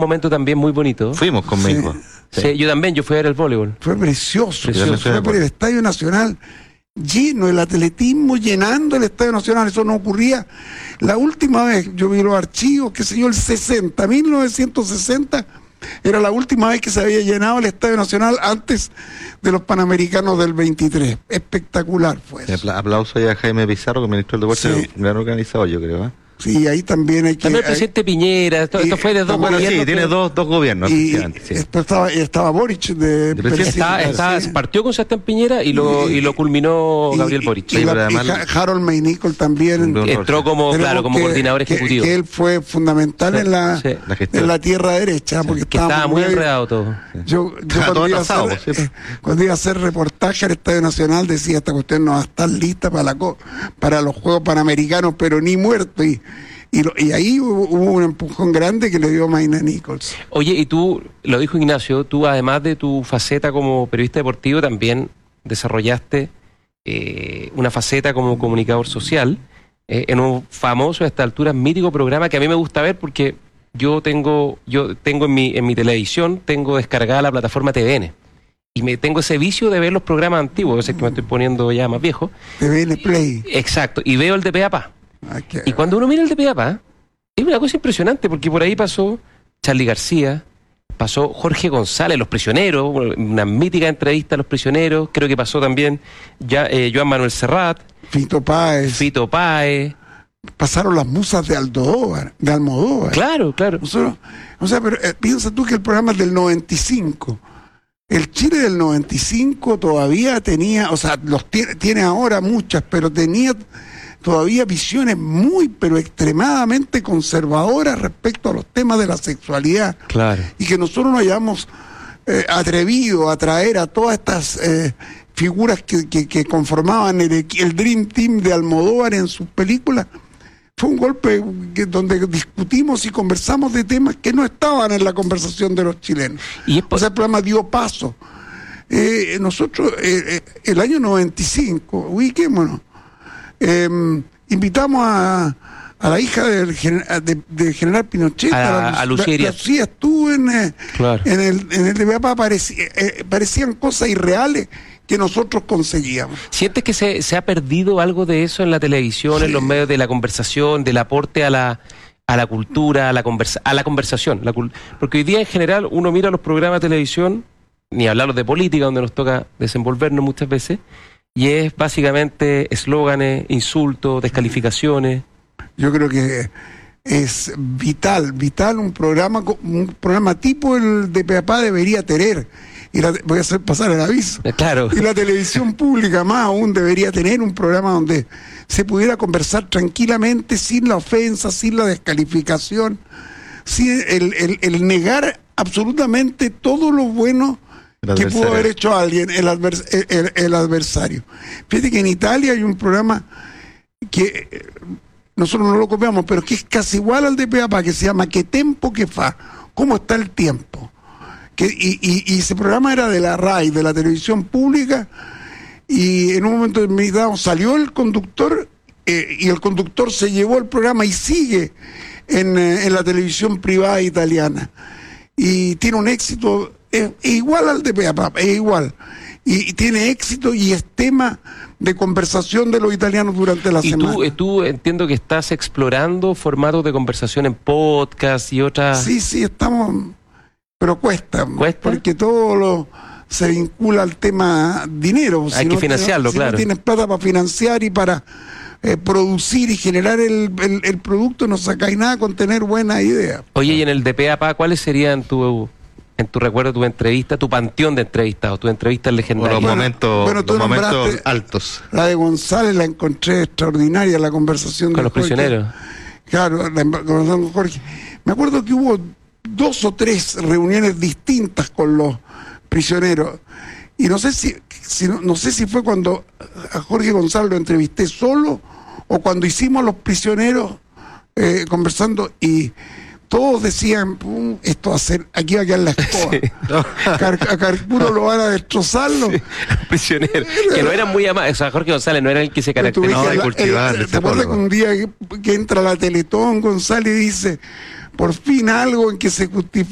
momento también muy bonito. Fuimos con México. Sí, yo también, yo fui a ver el voleibol. Fue precioso. Precioso. Fue por el Estadio Nacional lleno, el atletismo llenando el Estadio Nacional. Eso no ocurría. La última vez, yo vi los archivos, qué sé yo, el 1960, era la última vez que se había llenado el Estadio Nacional antes de los Panamericanos del 23. Espectacular fue eso. Aplauso ya a Jaime Pizarro, que ministro del Deporte, Sí. gran organizador, yo creo. Sí, ahí también hay que... También el presidente Piñera, esto fue de dos Bueno, gobiernos. sí, tiene dos gobiernos. Y efectivamente, sí. estaba Boric de presidente. Se partió con Sebastián Piñera y lo culminó Gabriel Boric. Sí, pero además- Harold Maynicol también Entró como, tenemos como coordinador ejecutivo. que él fue fundamental Sí, en la gestión. en la tierra derecha, porque Que estaba muy enredado todo. Yo Estaba todo atrasado, pues, cuando iba a hacer reportaje al Estadio Nacional decía, esta cuestión no va a estar lista para los Juegos Panamericanos, pero ni muerto. Y ahí hubo un empujón grande que le dio Mayna Nichols. Oye, y tú, lo dijo Ignacio, tú además de tu faceta como periodista deportivo, también desarrollaste una faceta como comunicador social en un famoso, a esta altura, mítico programa que a mí me gusta ver porque yo tengo en mi televisión, tengo descargada la plataforma TVN. Y tengo ese vicio de ver los programas antiguos, a veces que me estoy poniendo ya más viejo. TVN Play. Exacto, y veo el de Pe a Pa. Y cuando uno mira el de Pe a Pa, es una cosa impresionante, porque por ahí pasó Charly García, pasó Jorge González, Los Prisioneros, una mítica entrevista a Los Prisioneros, creo que pasó también Joan Manuel Serrat, Fito Páez. Pasaron las musas de Almodóvar. Claro. Nosotros, pero piensa tú que el programa es del 95. El Chile del 95 todavía tenía, tiene ahora muchas, pero tenía todavía visiones pero extremadamente conservadoras respecto a los temas de la sexualidad. Claro. Y que nosotros nos hayamos atrevido a traer a todas estas figuras que conformaban el Dream Team de Almodóvar en sus películas. Fue un golpe donde discutimos y conversamos de temas que no estaban en la conversación de los chilenos. El programa dio paso. Nosotros, el año 95, ubiquémonos, invitamos a la hija del general Pinochet, a Lucía. Lucía estuvo en el de Pe a Pa, parecían cosas irreales que nosotros conseguíamos. ¿Sientes que se ha perdido algo de eso en la televisión, sí, en los medios de la conversación, del aporte a la cultura, a la conversación? Porque hoy día en general uno mira los programas de televisión, ni hablar de política, donde nos toca desenvolvernos muchas veces, y es básicamente eslóganes, insultos, descalificaciones. Yo creo que es vital un programa tipo el de Pe a Pa debería tener. Voy a hacer pasar el aviso. Claro. Y la televisión pública más aún debería tener un programa donde se pudiera conversar tranquilamente, sin la ofensa, sin la descalificación, sin el negar absolutamente todo lo bueno que pudo haber hecho alguien, el adversario. Fíjate que en Italia hay un programa que nosotros no lo copiamos, pero que es casi igual al de Pe a Pa, que se llama ¿Qué tempo que fa? ¿Cómo está el tiempo? Y ese programa era de la RAI, de la televisión pública, y en un momento determinado salió el conductor y el conductor se llevó el programa y sigue en la televisión privada italiana. Y tiene un éxito, es igual al de Pe a Pa, es igual. Y tiene éxito y es tema de conversación de los italianos durante la semana. ¿Y tú entiendo que estás explorando formatos de conversación en podcast y otras? Sí, estamos... Pero cuesta, porque todo se vincula al tema dinero. Hay que financiarlo, claro. Si no tienes plata para financiar y para producir y generar el producto, no sacáis nada con tener buenas ideas. Oye, y en el de Pe a Pa, ¿cuáles serían en tu recuerdo, tu entrevista, tu panteón de entrevistas, o tu entrevista legendaria? Los momentos altos. La de González la encontré extraordinaria, la conversación con los prisioneros. Claro, la conversación con Jorge. Me acuerdo que hubo 2 o 3 reuniones distintas con los prisioneros, y no sé si fue cuando a Jorge González lo entrevisté solo o cuando hicimos Los Prisioneros conversando, y todos decían, esto va a ser, aquí va a quedar la escoba. Sí. A Carpuro lo van a destrozarlo. Sí, prisioneros, que no eran muy amados. O sea, Jorge González no era el que se caracterizaba de cultivar. ¿Te acuerdas que un día que entra la Teletón, González dice, por fin algo en que se justifica